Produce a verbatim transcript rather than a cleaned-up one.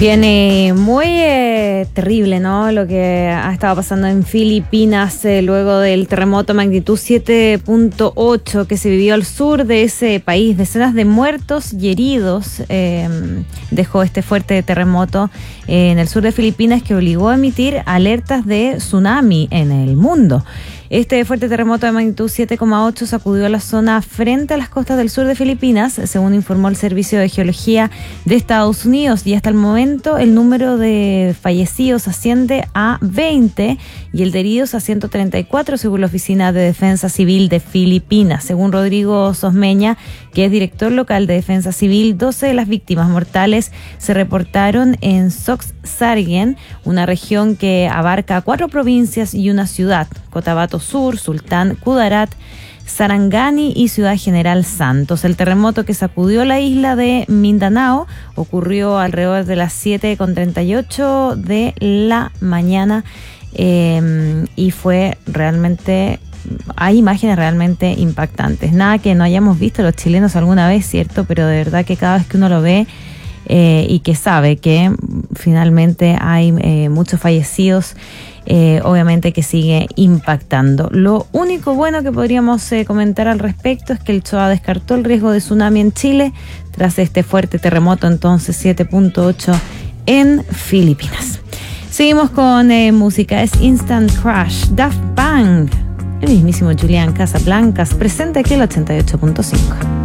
Viene muy eh, terrible, ¿no? Lo que ha estado pasando en Filipinas eh, luego del terremoto magnitud siete punto ocho que se vivió al sur de ese país. Decenas de muertos y heridos eh, dejó este fuerte terremoto eh, en el sur de Filipinas, que obligó a emitir alertas de tsunami en el mundo. Este fuerte terremoto de magnitud siete coma ocho sacudió la zona frente a las costas del sur de Filipinas, según informó el Servicio de Geología de Estados Unidos, y hasta el momento el número de fallecidos asciende a veinte y el de heridos a ciento treinta y cuatro, según la Oficina de Defensa Civil de Filipinas. Según Rodrigo Sosmeña, que es director local de Defensa Civil, doce de las víctimas mortales se reportaron en Soxargen, una región que abarca cuatro provincias y una ciudad: Cotabato Sur, Sultán Kudarat, Sarangani y Ciudad General Santos. El terremoto que sacudió la isla de Mindanao ocurrió alrededor de las siete con treinta y ocho de la mañana eh, y fue realmente... Hay imágenes realmente impactantes. Nada que no hayamos visto los chilenos alguna vez, ¿cierto? Pero de verdad que cada vez que uno lo ve eh, y que sabe que finalmente hay eh, muchos fallecidos, Eh, obviamente que sigue impactando. Lo único bueno que podríamos eh, comentar al respecto es que el C H O A descartó el riesgo de tsunami en Chile tras este fuerte terremoto, entonces siete punto ocho en Filipinas. Seguimos con eh, música. Es Instant Crush, Daft Punk, el mismísimo Julián Casablancas, presente aquí el ochenta y ocho punto cinco.